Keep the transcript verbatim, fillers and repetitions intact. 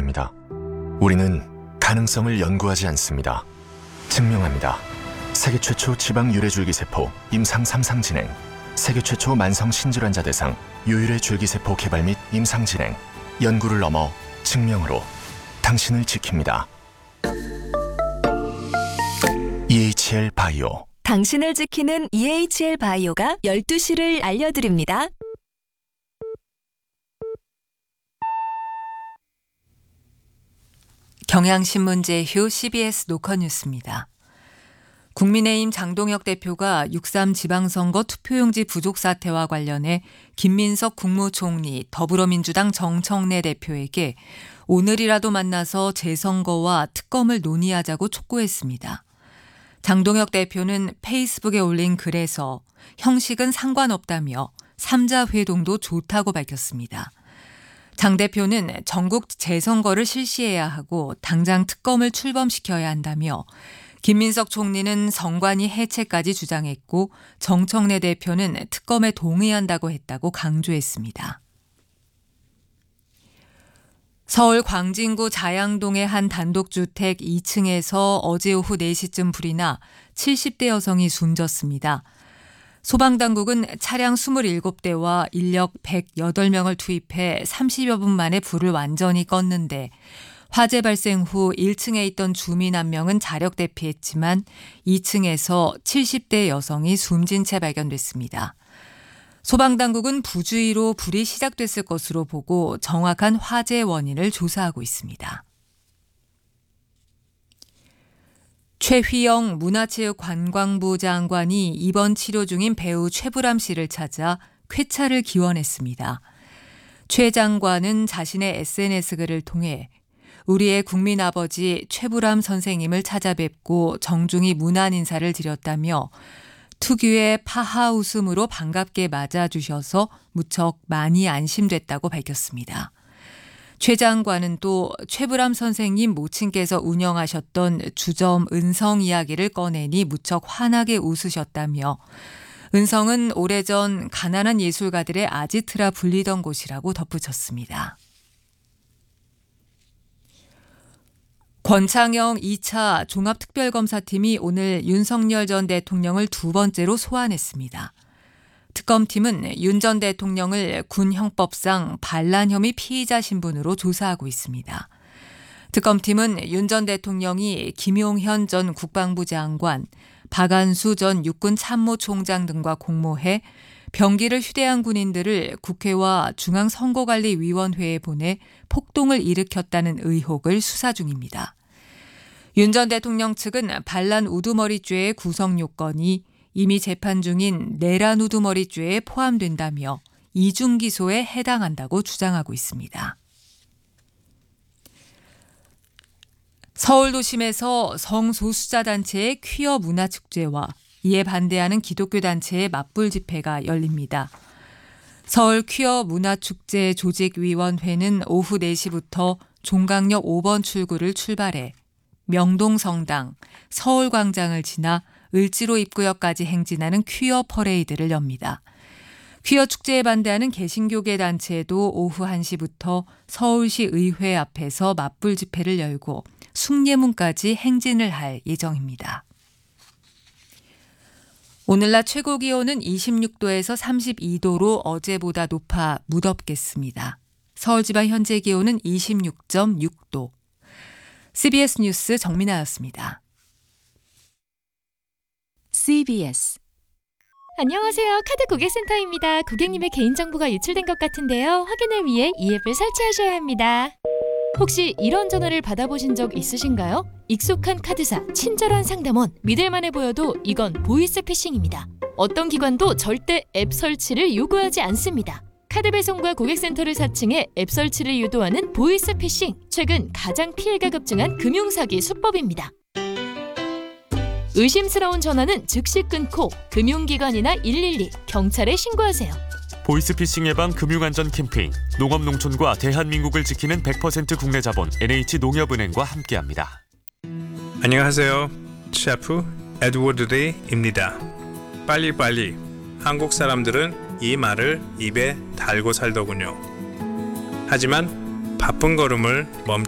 증명합니다. 우리는 가능성을 연구하지 않습니다. 증명합니다. 세계 최초 지방 유래줄기세포 임상 삼 상 진행, 세계 최초 만성 신질환자 대상 유일의 줄기세포 개발 및 임상 진행, 연구를 넘어 증명으로 당신을 지킵니다. 이에이치엘 바이오. 당신을 지키는 이에이치엘 바이오가 열두 시를 알려드립니다. 경향신문 제휴 씨비에스 노컷뉴스입니다. 국민의힘 장동혁 대표가 육삼 지방선거 투표용지 부족 사태와 관련해 김민석 국무총리, 더불어민주당 정청래 대표에게 오늘이라도 만나서 재선거와 특검을 논의하자고 촉구했습니다. 장동혁 대표는 페이스북에 올린 글에서 형식은 상관없다며 삼자 회동도 좋다고 밝혔습니다. 장 대표는 전국 재선거를 실시해야 하고 당장 특검을 출범시켜야 한다며 김민석 총리는 선관위 해체까지 주장했고 정청래 대표는 특검에 동의한다고 했다고 강조했습니다. 서울 광진구 자양동의 한 단독주택 이 층에서 어제 오후 네 시쯤 불이 나 칠십 대 여성이 숨졌습니다. 소방당국은 차량 이십칠 대와 인력 백팔 명을 투입해 삼십여 분 만에 불을 완전히 껐는데 화재 발생 후 일 층에 있던 주민 한 명은 자력 대피했지만 이 층에서 칠십 대 여성이 숨진 채 발견됐습니다. 소방당국은 부주의로 불이 시작됐을 것으로 보고 정확한 화재 원인을 조사하고 있습니다. 최휘영 문화체육관광부 장관이 입원 치료 중인 배우 최불암 씨를 찾아 쾌차를 기원했습니다. 최 장관은 자신의 에스엔에스 글을 통해 우리의 국민 아버지 최불암 선생님을 찾아뵙고 정중히 문안 인사를 드렸다며 특유의 파하 웃음으로 반갑게 맞아주셔서 무척 많이 안심됐다고 밝혔습니다. 최 장관은 또 최불암 선생님 모친께서 운영하셨던 주점 은성 이야기를 꺼내니 무척 환하게 웃으셨다며 은성은 오래전 가난한 예술가들의 아지트라 불리던 곳이라고 덧붙였습니다. 권창영 이 차 종합특별검사팀이 오늘 윤석열 전 대통령을 두 번째로 소환했습니다. 특검팀은 윤 전 대통령을 군 형법상 반란 혐의 피의자 신분으로 조사하고 있습니다. 특검팀은 윤 전 대통령이 김용현 전 국방부 장관, 박안수 전 육군 참모총장 등과 공모해 병기를 휴대한 군인들을 국회와 중앙선거관리위원회에 보내 폭동을 일으켰다는 의혹을 수사 중입니다. 윤 전 대통령 측은 반란 우두머리죄의 구성 요건이 이미 재판 중인 내란 우두머리죄에 포함된다며 이중 기소에 해당한다고 주장하고 있습니다. 서울 도심에서 성소수자 단체의 퀴어 문화축제와 이에 반대하는 기독교 단체의 맞불 집회가 열립니다. 서울 퀴어 문화축제 조직위원회는 오후 네 시부터 종강역 오 번 출구를 출발해 명동성당, 서울광장을 지나 을지로 입구역까지 행진하는 퀴어 퍼레이드를 엽니다. 퀴어 축제에 반대하는 개신교계 단체도 오후 한 시부터 서울시 의회 앞에서 맞불 집회를 열고 숭례문까지 행진을 할 예정입니다. 오늘 낮 최고 기온은 이십육 도에서 삼십이 도로 어제보다 높아 무덥겠습니다. 서울 지방 현재 기온은 이십육 점 육 도. 씨비에스 뉴스 정민아였습니다. 씨비에스 안녕하세요. 카드 고객센터입니다. 고객님의 개인정보가 유출된 것 같은데요. 확인을 위해 이 앱을 설치하셔야 합니다. 혹시 이런 전화를 받아보신 적 있으신가요? 익숙한 카드사, 친절한 상담원, 믿을만해 보여도 이건 보이스피싱입니다. 어떤 기관도 절대 앱 설치를 요구하지 않습니다. 카드 배송과 고객센터를 사칭해 앱 설치를 유도하는 보이스피싱. 최근 가장 피해가 급증한 금융사기 수법입니다. 의심스러운 전화는 즉시 끊고 금융기관이나 일일이, 경찰에 신고하세요. 보이스피싱 예방 금융안전 캠페인 농업농촌과 대한민국을 지키는 백 퍼센트 국내 자본 엔에이치농협은행과 함께합니다. 안녕하세요. 셰프 에드워드 레이입니다. 빨리빨리. 한국 사람들은 이 말을 입에 달고 살더군요. 하지만 바쁜 걸음을 멈춰